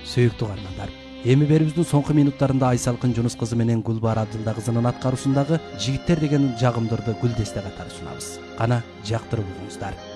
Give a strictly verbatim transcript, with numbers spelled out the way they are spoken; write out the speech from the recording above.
Сүйүктүү каармандар, эми берүүбүздүн соңку минуттарында Айсалкын Жунус кызы менен Гүлбара Абдылда кызынын аткаруусундагы Жигиттер деген жагымдарды Гүлдесте катары сунабыз. Кана жактырып угуңуздар.